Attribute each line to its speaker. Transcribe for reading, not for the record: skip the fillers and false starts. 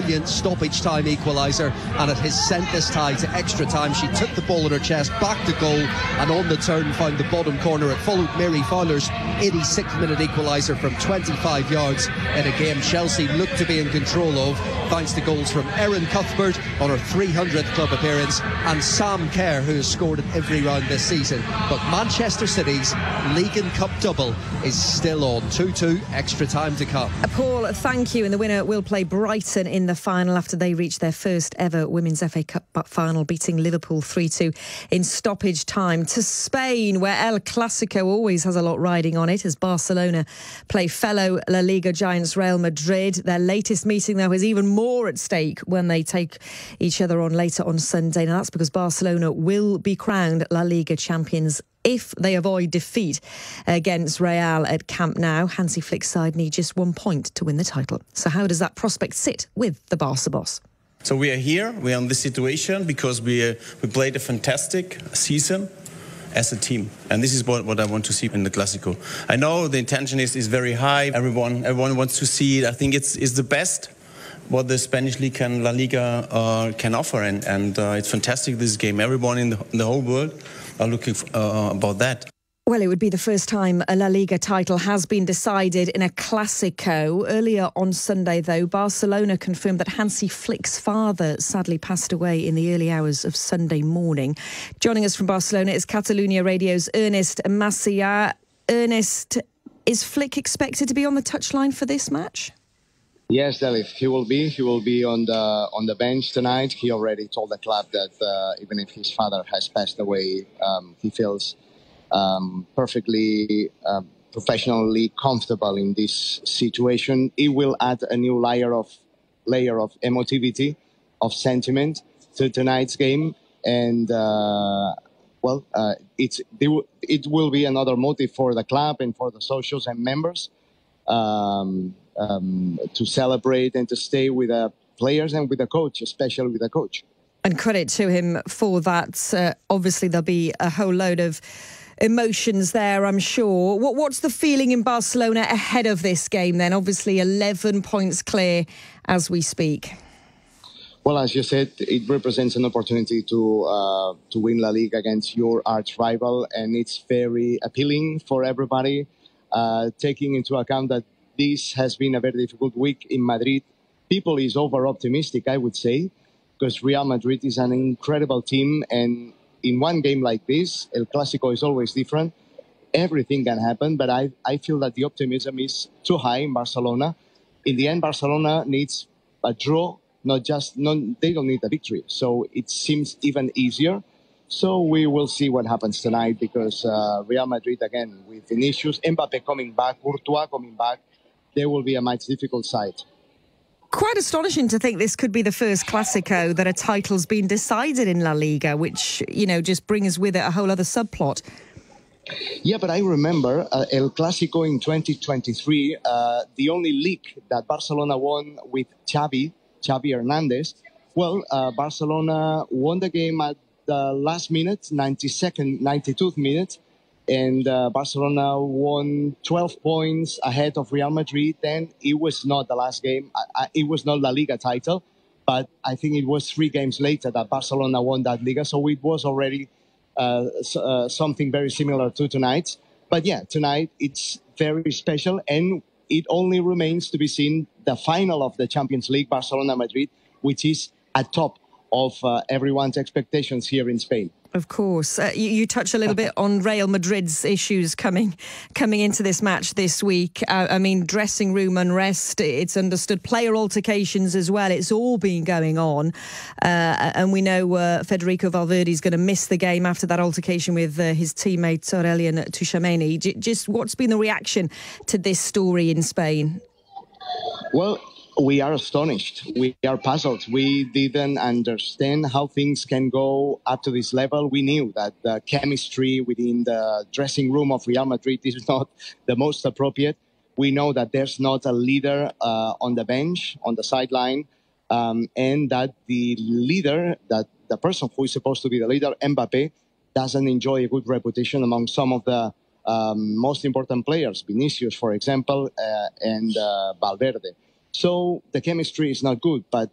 Speaker 1: brilliant stoppage time equaliser, and it has sent this tie to extra time. She took the ball in her chest, back to goal, and on the turn found the bottom corner. It followed Mary Fowler's 86th minute equaliser from 25 yards in a game Chelsea looked to be in control of, thanks to goals from Erin Cuthbert on her 300th club appearance and Sam Kerr, who has scored in every round this season. But Manchester City's League and Cup double is still on. 2-2, extra time to come.
Speaker 2: Paul, thank you. And the winner will play Brighton in the final after they reached their first ever Women's FA Cup final, beating Liverpool 3-2 in stoppage time. To Spain, where El Clasico always has a lot riding on it, as Barcelona play fellow La Liga giants Real Madrid. Their latest meeting, though, has even more at stake when they take each other on later on Sunday. Now, that's because Barcelona will be crowned La Liga champions if they avoid defeat against Real at Camp Nou. Hansi Flick's side need just 1 point to win the title. So how does that prospect sit with the Barca boss?
Speaker 3: So we are here, we are in this situation because we played a fantastic season as a team. And this is what I want to see in the Clásico. I know the intention is very high. Everyone wants to see it. I think it's the best what the Spanish League and La Liga can offer. And it's fantastic, this game. Everyone in the whole world are looking about that.
Speaker 2: Well, it would be the first time a La Liga title has been decided in a Clásico. Earlier on Sunday, though, Barcelona confirmed that Hansi Flick's father sadly passed away in the early hours of Sunday morning. Joining us from Barcelona is Catalunya Radio's Ernest Macià. Ernest, is Flick expected to be on the touchline for this match?
Speaker 4: Yes, Delif, he will be. He will be on the bench tonight. He already told the club that even if his father has passed away, he feels perfectly professionally comfortable in this situation. It will add a new layer of emotivity, of sentiment to tonight's game, and it will be another motive for the club and for the socials and members to celebrate and to stay with the players and with the coach, especially with the coach.
Speaker 2: And credit to him for that. Obviously, there'll be a whole load of emotions there, I'm sure. What's the feeling in Barcelona ahead of this game then? Obviously 11 points clear as we speak.
Speaker 4: Well, as you said, it represents an opportunity to win La Liga against your arch rival, and it's very appealing for everybody, taking into account that this has been a very difficult week in Madrid. People is over-optimistic, I would say, because Real Madrid is an incredible team, and in one game like this, El Clásico is always different. Everything can happen, but I feel that the optimism is too high in Barcelona. In the end, Barcelona needs a draw, they don't need a victory. So it seems even easier. So we will see what happens tonight, because Real Madrid, again, with Vinicius, Mbappé coming back, Courtois coming back, they will be a much difficult side.
Speaker 2: Quite astonishing to think this could be the first Clásico that a title's been decided in La Liga, which, just brings with it a whole other subplot.
Speaker 4: Yeah, but I remember El Clásico in 2023, the only league that Barcelona won with Xavi Hernandez. Well, Barcelona won the game at the last minute, 92nd minute, and Barcelona won 12 points ahead of Real Madrid. Then it was not the last game. It was not La Liga title, but I think it was 3 games later that Barcelona won that Liga. So it was already something very similar to tonight. But yeah, tonight it's very special, and it only remains to be seen the final of the Champions League, Barcelona-Madrid, which is at top of everyone's expectations here in Spain.
Speaker 2: Of course. You touch a little bit on Real Madrid's issues coming into this match this week. I mean, dressing room unrest, it's understood. Player altercations as well. It's all been going on. And we know Federico Valverde is going to miss the game after that altercation with his teammate Aurélien Tchouameni. Just what's been the reaction to this story in Spain?
Speaker 4: Well, we are astonished. We are puzzled. We didn't understand how things can go up to this level. We knew that the chemistry within the dressing room of Real Madrid is not the most appropriate. We know that there's not a leader on the bench, on the sideline, and that the leader, that the person who is supposed to be the leader, Mbappé, doesn't enjoy a good reputation among some of the most important players, Vinicius, for example, and Valverde. So the chemistry is not good, but